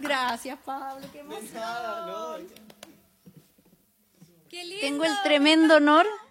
Gracias, Pablo, qué emoción. Nada, no. Qué lindo. Tengo el tremendo honor